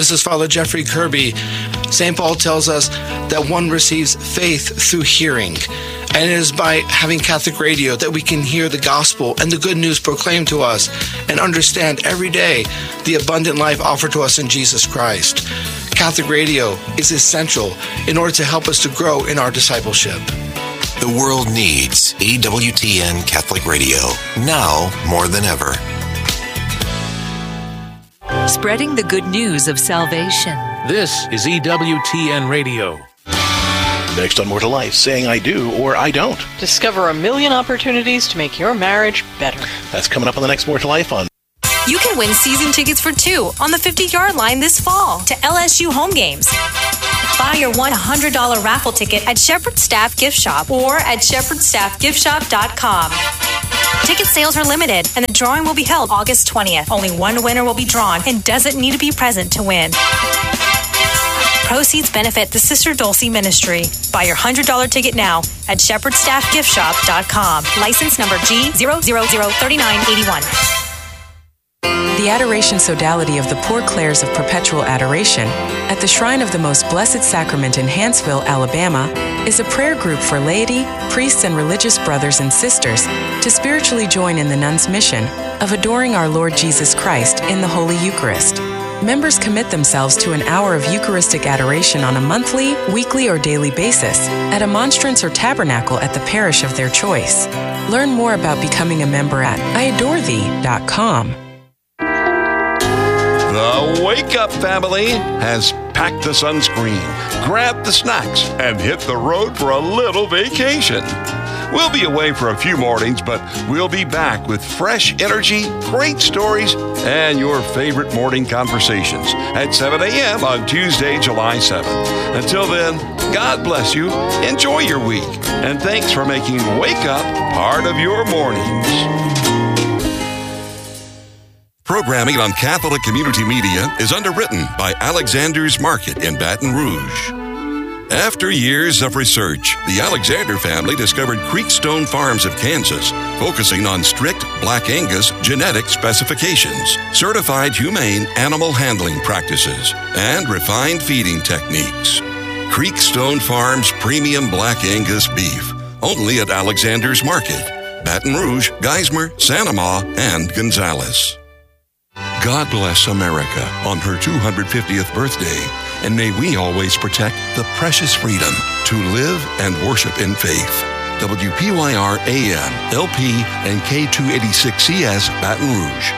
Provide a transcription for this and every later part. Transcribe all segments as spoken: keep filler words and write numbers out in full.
This is Father Jeffrey Kirby. Saint Paul tells us that one receives faith through hearing. And it is by having Catholic radio that we can hear the gospel and the good news proclaimed to us and understand every day the abundant life offered to us in Jesus Christ. Catholic radio is essential in order to help us to grow in our discipleship. The world needs E W T N Catholic Radio, now more than ever. Spreading the good news of salvation. This is E W T N Radio. Next on More to Life, saying I do or I don't. Discover a million opportunities to make your marriage better. That's coming up on the next More to Life on. You can win season tickets for two on the fifty-yard line this fall to L S U home games. Buy your one hundred dollars raffle ticket at Shepherd Staff Gift Shop or at shepherd staff gift shop dot com. Ticket sales are limited, and the drawing will be held August twentieth. Only one winner will be drawn and doesn't need to be present to win. Proceeds benefit the Sister Dulcie Ministry. Buy your one hundred dollars ticket now at shepherd staff gift shop dot com. License number G zero zero zero three nine eight one. The Adoration Sodality of the Poor Clares of Perpetual Adoration at the Shrine of the Most Blessed Sacrament in Hanceville, Alabama, is a prayer group for laity, priests, and religious brothers and sisters to spiritually join in the nuns' mission of adoring our Lord Jesus Christ in the Holy Eucharist. Members commit themselves to an hour of Eucharistic adoration on a monthly, weekly, or daily basis at a monstrance or tabernacle at the parish of their choice. Learn more about becoming a member at I adore thee dot com. The Wake Up family has packed the sunscreen, grabbed the snacks, and hit the road for a little vacation. We'll be away for a few mornings, but we'll be back with fresh energy, great stories, and your favorite morning conversations at seven a.m. on Tuesday, July seventh. Until then, God bless you, enjoy your week, and thanks for making Wake Up part of your mornings. Programming on Catholic Community Media is underwritten by Alexander's Market in Baton Rouge. After years of research, the Alexander family discovered Creekstone Farms of Kansas, focusing on strict Black Angus genetic specifications, certified humane animal handling practices, and refined feeding techniques. Creekstone Farms Premium Black Angus Beef, only at Alexander's Market, Baton Rouge, Geismar, Santa Ma, and Gonzales. God bless America on her two hundred fiftieth birthday, and may we always protect the precious freedom to live and worship in faith. W P Y R A M, L P, and K two eighty-six C S, Baton Rouge.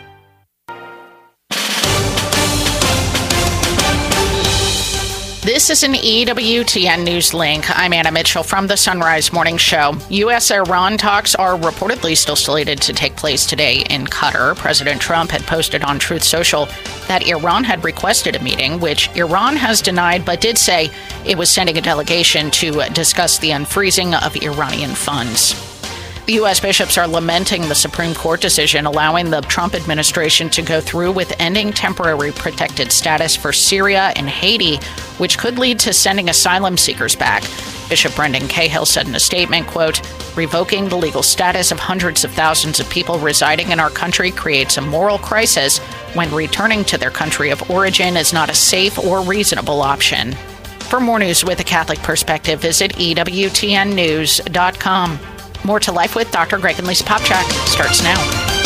This is an E W T N News Link. I'm Anna Mitchell from the Sunrise Morning Show. U S Iran talks are reportedly still slated to take place today in Qatar. President Trump had posted on Truth Social that Iran had requested a meeting, which Iran has denied, but did say it was sending a delegation to discuss the unfreezing of Iranian funds. The U S bishops are lamenting the Supreme Court decision allowing the Trump administration to go through with ending temporary protected status for Syria and Haiti, which could lead to sending asylum seekers back. Bishop Brendan Cahill said in a statement, quote, "Revoking the legal status of hundreds of thousands of people residing in our country creates a moral crisis when returning to their country of origin is not a safe or reasonable option." For more news with a Catholic perspective, visit E W T N news dot com. More to Life with Doctor Greg and Lisa Popchak starts now.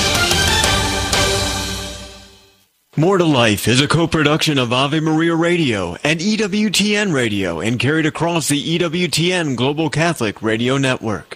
More to Life is a co-production of Ave Maria Radio and E W T N Radio and carried across the E W T N Global Catholic Radio Network.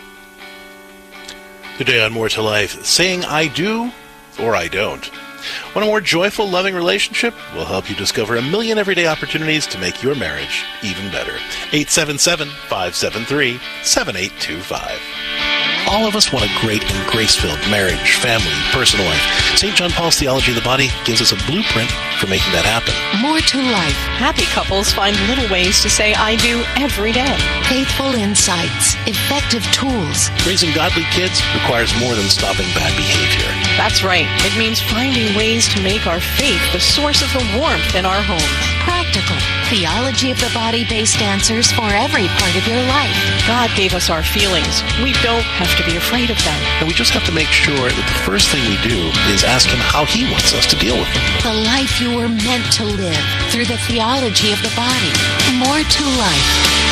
Today on More to Life, saying I do or I don't. Want a more joyful, loving relationship? We'll help you discover a million everyday opportunities to make your marriage even better. eight seven seven, five seven three, seven eight two five. All of us want a great and grace-filled marriage, family, personal life. Saint John Paul's Theology of the Body gives us a blueprint for making that happen. More to life. Happy couples find little ways to say I do every day. Faithful insights. Effective tools. Raising godly kids requires more than stopping bad behavior. That's right. It means finding ways to make our faith the source of the warmth in our homes. practical, theology of the body-based answers for every part of your life. God gave us our feelings. We don't have to be afraid of them. And we just have to make sure that the first thing we do is ask him how he wants us to deal with them. The life you were meant to live through the theology of the body. More to life.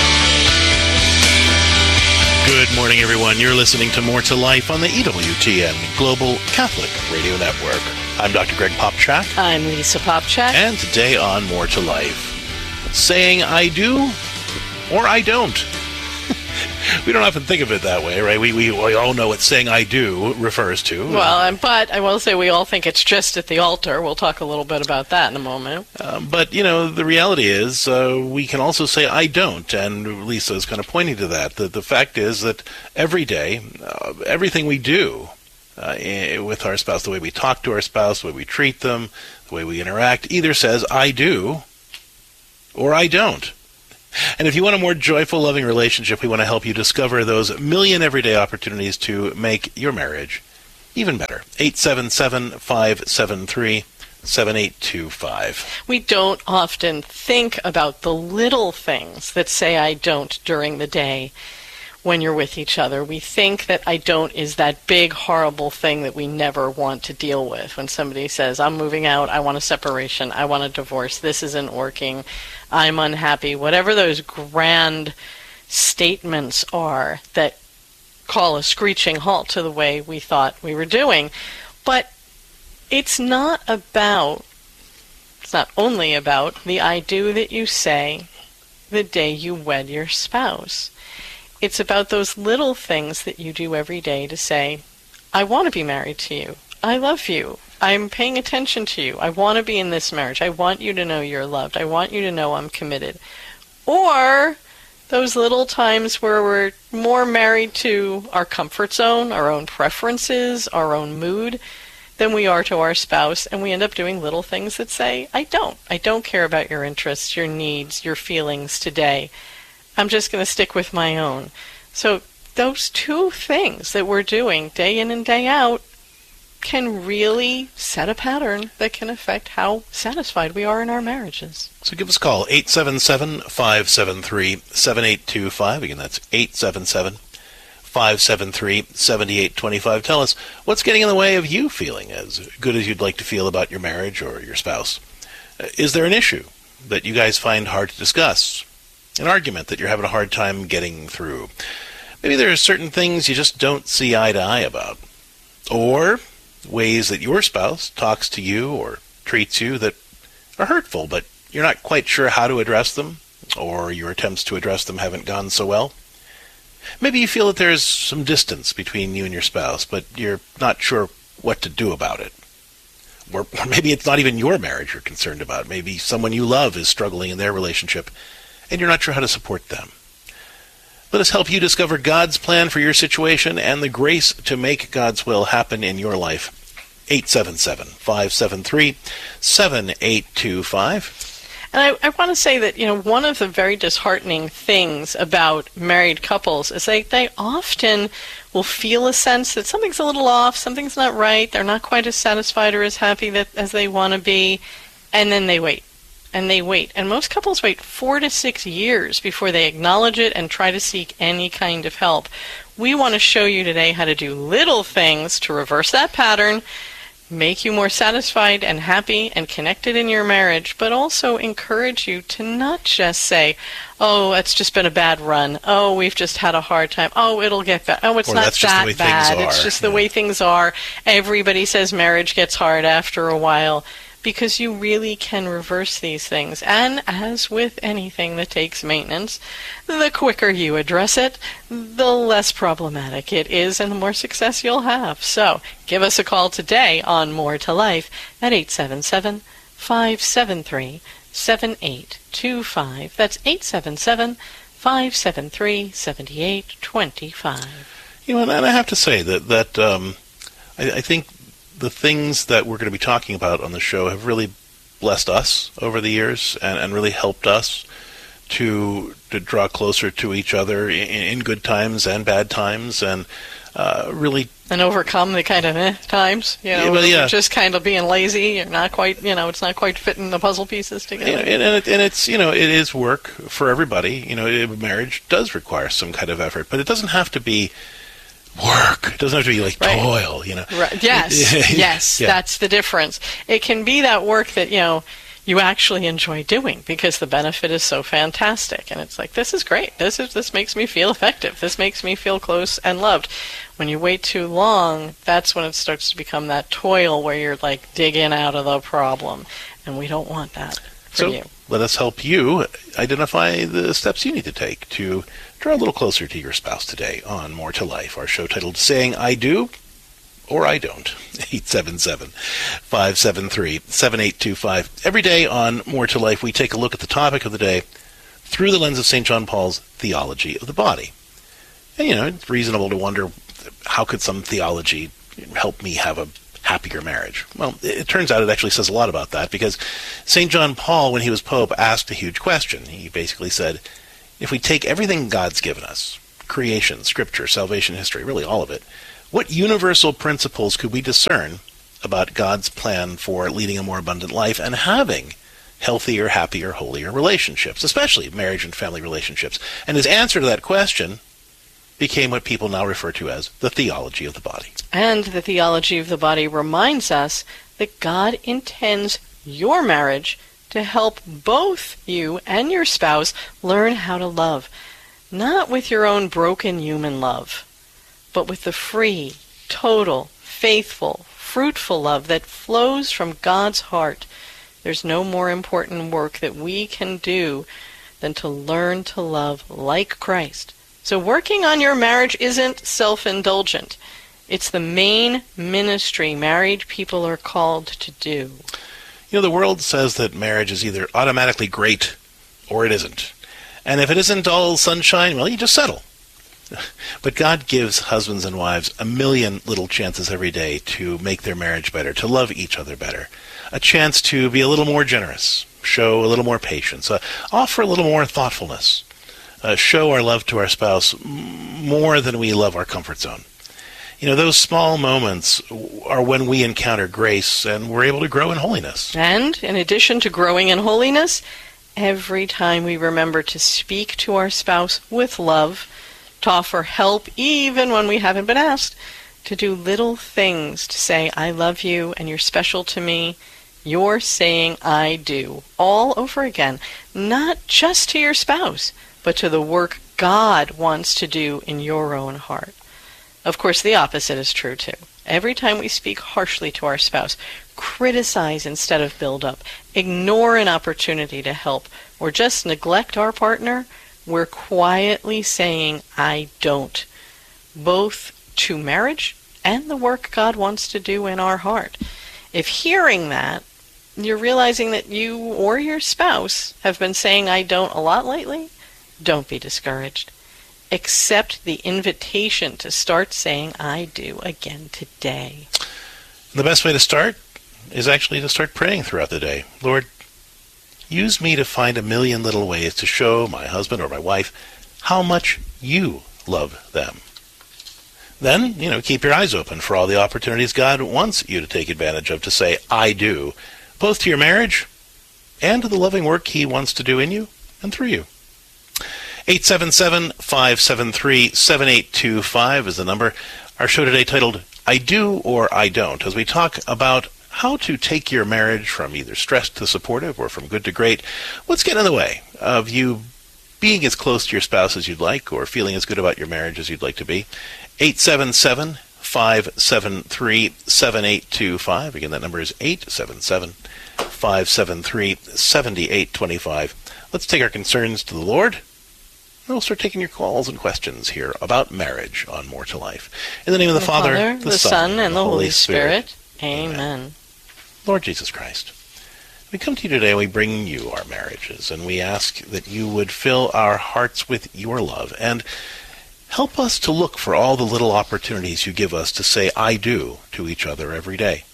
Good morning, everyone. You're listening to More to Life on the E W T N Global Catholic Radio Network. I'm Doctor Greg Popchak. I'm Lisa Popchak. And today on More to Life, saying I do or I don't. We don't often think of it that way, right? We, we we all know what saying I do refers to. Well, um, but I will say we all think it's just at the altar. We'll talk a little bit about that in a moment. Uh, but, you know, the reality is uh, we can also say I don't, and Lisa is kind of pointing to that. The, the fact is that every day, uh, everything we do uh, with our spouse, the way we talk to our spouse, the way we treat them, the way we interact, either says I do or I don't. And if you want a more joyful, loving relationship, we want to help you discover those million everyday opportunities to make your marriage even better. eight seven seven, five seven three, seven eight two five. We don't often think about the little things that say I don't during the day when you're with each other. We think that I don't is that big, horrible thing that we never want to deal with. When somebody says, I'm moving out, I want a separation, I want a divorce, this isn't working, I'm unhappy, whatever those grand statements are that call a screeching halt to the way we thought we were doing. But it's not about, it's not only about the I do that you say the day you wed your spouse. It's about those little things that you do every day to say, I want to be married to you. I love you. I'm paying attention to you. I want to be in this marriage. I want you to know you're loved. I want you to know I'm committed. Or those little times where we're more married to our comfort zone, our own preferences, our own mood, than we are to our spouse, and we end up doing little things that say, I don't. I don't care about your interests, your needs, your feelings today. I'm just going to stick with my own. So those two things that we're doing day in and day out can really set a pattern that can affect how satisfied we are in our marriages. So give us a call, eight seven seven, five seven three, seven eight two five. Again, that's eight seven seven, five seven three, seven eight two five. Tell us, what's getting in the way of you feeling as good as you'd like to feel about your marriage or your spouse? Is there an issue that you guys find hard to discuss? An argument that you're having a hard time getting through? Maybe there are certain things you just don't see eye to eye about. Or ways that your spouse talks to you or treats you that are hurtful, but you're not quite sure how to address them, or your attempts to address them haven't gone so well. Maybe you feel that there's some distance between you and your spouse, but you're not sure what to do about it. Or, or maybe it's not even your marriage you're concerned about. Maybe someone you love is struggling in their relationship, and you're not sure how to support them. Let us help you discover God's plan for your situation and the grace to make God's will happen in your life. eight seven seven, five seven three, seven eight two five. And I, I want to say that, you know, one of the very disheartening things about married couples is they, they often will feel a sense that something's a little off, something's not right, they're not quite as satisfied or as happy that, as they want to be, and then they wait. And they wait. And most couples wait four to six years before they acknowledge it and try to seek any kind of help. We want to show you today how to do little things to reverse that pattern, make you more satisfied and happy and connected in your marriage, but also encourage you to not just say, oh, it's just been a bad run. Oh, we've just had a hard time. Oh, it'll get better. Oh, it's or not that's just that the way bad. Things are. It's just the yeah. way things are. Everybody says marriage gets hard after a while. Because you really can reverse these things. And as with anything that takes maintenance, the quicker you address it, the less problematic it is and the more success you'll have. So give us a call today on More to Life at eight seven seven, five seven three, seven eight two five. That's eight seven seven, five seven three, seven eight two five. You know, and I have to say that, that um, I, I think the things that we're going to be talking about on the show have really blessed us over the years and, and really helped us to to draw closer to each other in, in good times and bad times. And uh, really... And overcome the kind of eh times, you know, Yeah, well, yeah. you're just kind of being lazy. You're not quite, you know, it's not quite fitting the puzzle pieces together. You know, and, and, it, and it's, you know, it is work for everybody. You know, it, marriage does require some kind of effort, but it doesn't have to be work. It doesn't have to be like Right. toil, you know. Right. Yes, yes, Yeah. that's the difference. It can be that work that, you know, you actually enjoy doing because the benefit is so fantastic. And it's like, this is great. This is this makes me feel effective. This makes me feel close and loved. When you wait too long, that's when it starts to become that toil where you're like digging out of the problem. And we don't want that for So you. let us help you identify the steps you need to take to draw a little closer to your spouse today on More to Life, our show titled Saying I Do or I Don't. eight seven seven, five seven three, seven eight two five. Every day on More to Life, we take a look at the topic of the day through the lens of Saint John Paul's theology of the body. And, you know, it's reasonable to wonder, how could some theology help me have a happier marriage? Well, it turns out it actually says a lot about that, because Saint John Paul, when he was Pope, asked a huge question. He basically said, if we take everything God's given us, creation, scripture, salvation history, really all of it, what universal principles could we discern about God's plan for leading a more abundant life and having healthier, happier, holier relationships, especially marriage and family relationships? And his answer to that question became what people now refer to as the theology of the body. And the theology of the body reminds us that God intends your marriage to help both you and your spouse learn how to love, not with your own broken human love, but with the free, total, faithful, fruitful love that flows from God's heart. There's no more important work that we can do than to learn to love like Christ. So working on your marriage isn't self-indulgent. It's the main ministry married people are called to do. You know, the world says that marriage is either automatically great or it isn't. And if it isn't all sunshine, well, you just settle. But God gives husbands and wives a million little chances every day to make their marriage better, to love each other better, a chance to be a little more generous, show a little more patience, uh, offer a little more thoughtfulness, uh, show our love to our spouse more than we love our comfort zone. You know, those small moments are when we encounter grace and we're able to grow in holiness. And in addition to growing in holiness, every time we remember to speak to our spouse with love, to offer help even when we haven't been asked, to do little things to say, I love you and you're special to me, you're saying I do, all over again, not just to your spouse, but to the work God wants to do in your own heart. Of course, the opposite is true too. Every time we speak harshly to our spouse, criticize instead of build up, ignore an opportunity to help, or just neglect our partner, we're quietly saying, I don't, both to marriage and the work God wants to do in our heart. If hearing that, you're realizing that you or your spouse have been saying I don't a lot lately, don't be discouraged. Accept the invitation to start saying I do again today. The best way to start is actually to start praying throughout the day. Lord, use me to find a million little ways to show my husband or my wife how much you love them. Then, you know, keep your eyes open for all the opportunities God wants you to take advantage of to say, I do, both to your marriage and to the loving work He wants to do in you and through you. eight seven seven, five seven three, seven eight two five is the number. Our show today titled, I Do or I Don't, as we talk about how to take your marriage from either stressed to supportive or from good to great. What's getting in the way of you being as close to your spouse as you'd like or feeling as good about your marriage as you'd like to be? eight seven seven, five seven three, seven eight two five. Again, that number is eight seven seven, five seven three, seven eight two five. Let's take our concerns to the Lord. We'll start taking your calls and questions here about marriage on More to Life. In the name of the, the Father, Father, the, the Son, Son, and, and the Holy Spirit. Spirit. Amen. Amen. Lord Jesus Christ, we come to you today and we bring you our marriages, and we ask that you would fill our hearts with your love and help us to look for all the little opportunities you give us to say I do to each other every day.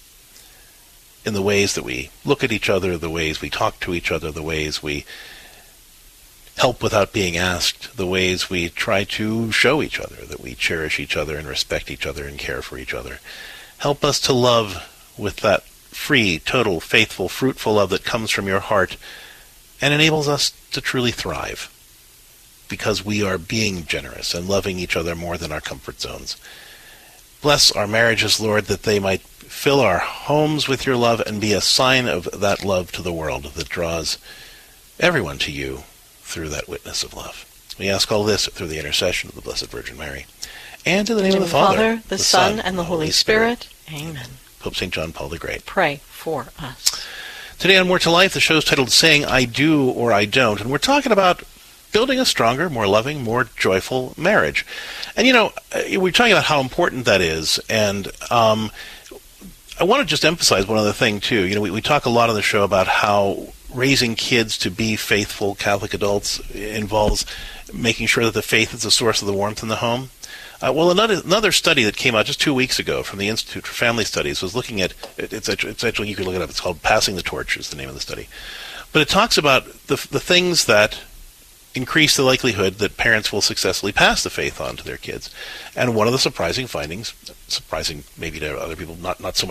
In the ways that we look at each other, the ways we talk to each other, the ways we help without being asked the ways we try to show each other that we cherish each other and respect each other and care for each other. Help us to love with that free, total, faithful, fruitful love that comes from your heart and enables us to truly thrive because we are being generous and loving each other more than our comfort zones. Bless our marriages, Lord, that they might fill our homes with your love and be a sign of that love to the world that draws everyone to you through that witness of love. We ask all this through the intercession of the Blessed Virgin Mary. And in the name, in the of the Father, Father, the, the Son, Son, and the Holy Spirit. Spirit. Amen. Pope Saint John Paul the Great. Pray for us. Today on More to Life, the show is titled Saying I Do or I Don't, and we're talking about building a stronger, more loving, more joyful marriage. And, you know, we're talking about how important that is, and um, I want to just emphasize one other thing, too. You know, we, we talk a lot on the show about how raising kids to be faithful Catholic adults involves making sure that the faith is the source of the warmth in the home. Uh, well, another another study that came out just two weeks ago from the Institute for Family Studies was looking at, it's actually, it's actually, you can look it up, it's called Passing the Torch is the name of the study. But it talks about the the things that increase the likelihood that parents will successfully pass the faith on to their kids. And one of the surprising findings, surprising maybe to other people, not, not so much